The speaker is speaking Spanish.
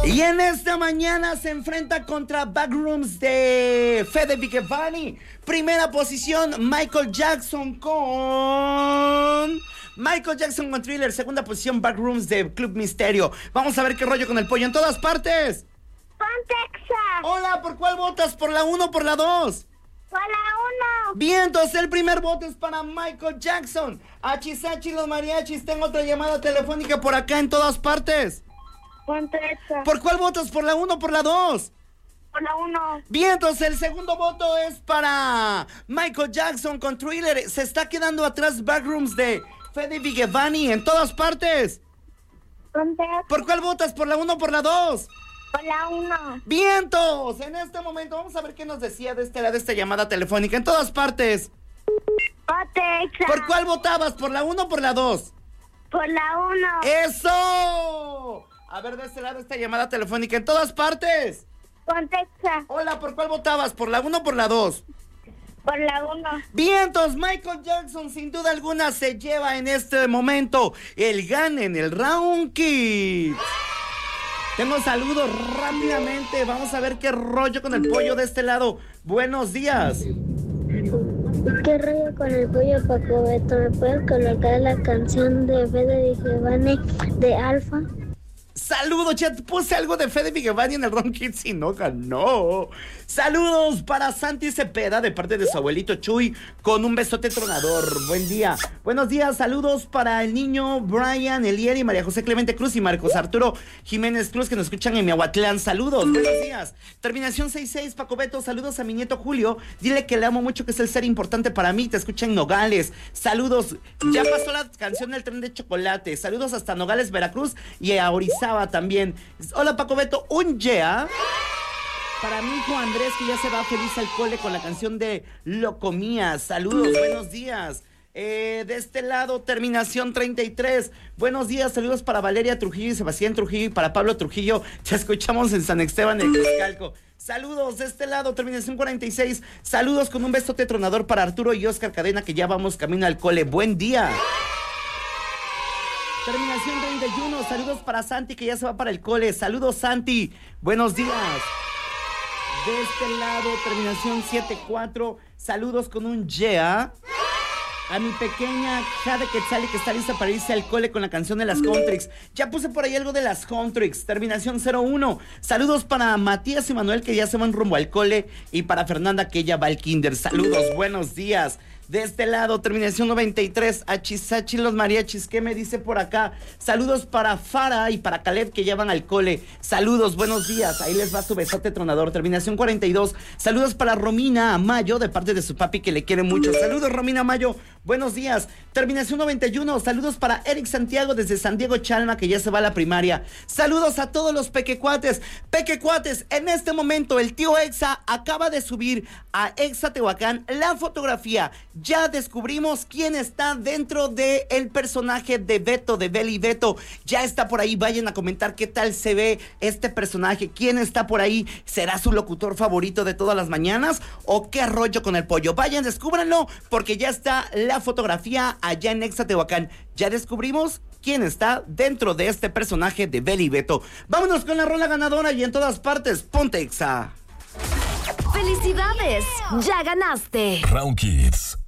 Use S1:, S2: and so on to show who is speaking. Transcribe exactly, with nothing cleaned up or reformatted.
S1: Y en esta mañana se enfrenta contra Backrooms de Fede Vigevani. Primera posición, Michael Jackson con... Michael Jackson con Thriller. Segunda posición, Backrooms de Club Misterio. Vamos a ver qué rollo con el pollo en todas partes.
S2: Pontexa.
S1: Hola, ¿por cuál votas? ¿Por la uno o por la dos?
S2: Por la uno.
S1: Bien, entonces el primer voto es para Michael Jackson. Achisachi, los mariachis. Tengo otra llamada telefónica por acá en todas partes.
S2: Pontexa.
S1: ¿Por cuál votas? ¿Por la uno o por la dos?
S2: Por la uno.
S1: Bien, entonces el segundo voto es para Michael Jackson con Thriller. Se está quedando atrás Backrooms de Fede Vigevani en todas partes.
S2: Pontexa.
S1: ¿Por cuál votas? ¿Por la uno o por la dos?
S2: Por la uno.
S1: Vientos, en este momento vamos a ver qué nos decía de este lado de esta llamada telefónica en todas partes.
S2: Pontexa.
S1: ¿Por cuál votabas? ¿Por la uno o por la dos?
S2: Por la uno.
S1: ¡Eso! A ver, de este lado esta llamada telefónica en todas partes.
S2: Pontexa.
S1: Hola, ¿por cuál votabas? ¿Por la uno o por la dos?
S2: Por la uno.
S1: Vientos, Michael Jackson sin duda alguna se lleva en este momento el gane en el Round Kids. Tengo saludos rápidamente. Vamos a ver qué rollo con el pollo de este lado. Buenos días.
S3: ¿Qué rollo con el pollo, Paco Beto? ¿Me puedes colocar la canción de Fede Vigevani de Alfa?
S1: Saludos, chat. Puse algo de Fede Vigevani en el Round Kids y no ganó. Saludos para Santi Cepeda de parte de su abuelito Chuy con un besote tronador. Buen día. Buenos días. Saludos para el niño Brian Elieri, María José Clemente Cruz y Marcos Arturo Jiménez Cruz que nos escuchan en Miahuatlán. Saludos. Buenos días. Terminación seis seis, Paco Beto. Saludos a mi nieto Julio. Dile que le amo mucho, que es el ser importante para mí. Te escuchan en Nogales. Saludos. Ya pasó la canción del tren de chocolate. Saludos hasta Nogales, Veracruz y a Orizaba también. Hola, Paco Beto. Un yeah para mi hijo Andrés, que ya se va feliz al cole con la canción de Lo Comía. Saludos, buenos días. Eh, de este lado, terminación treinta y tres. Buenos días, saludos para Valeria Trujillo y Sebastián Trujillo y para Pablo Trujillo. Te escuchamos en San Esteban de Cuscalco. Saludos de este lado, terminación cuarenta y seis. Saludos con un besote tronador para Arturo y Oscar Cadena, que ya vamos camino al cole. Buen día. Terminación treinta y uno. Saludos para Santi, que ya se va para el cole. Saludos, Santi. Buenos días. De este lado, terminación setenta y cuatro. Saludos con un yeah a mi pequeña Jade Quetzali, que está lista para irse al cole con la canción de las Contrix. Ya puse por ahí algo de las Contrix. Terminación cero uno. Saludos para Matías y Manuel, que ya se van rumbo al cole. Y para Fernanda, que ya va al kinder. Saludos, buenos días. De este lado, terminación noventa y tres, Achisachi los mariachis, ¿qué me dice por acá? Saludos para Fara y para Caleb, que ya van al cole. Saludos, buenos días, ahí les va su besote tronador. Terminación cuarenta y dos, saludos para Romina Amayo, de parte de su papi, que le quiere mucho. Saludos, Romina Amayo, buenos días. Terminación noventa y uno, saludos para Eric Santiago desde San Diego Chalma, que ya se va a la primaria. Saludos a todos los pequecuates. Pequecuates, en este momento el tío Exa acaba de subir a Exa Tehuacán la fotografía. Ya descubrimos quién está dentro del el personaje de Beto, de Beli Beto. Ya está por ahí, vayan a comentar qué tal se ve este personaje. ¿Quién está por ahí? ¿Será su locutor favorito de todas las mañanas? ¿O qué rollo con el pollo? Vayan, descúbranlo, porque ya está la fotografía allá en Exa Tehuacán. Ya descubrimos quién está dentro de este personaje de Beli Beto. Vámonos con la rola ganadora y en todas partes, ponte Exa.
S4: ¡Felicidades! ¡Ya ganaste!
S5: Round Kids.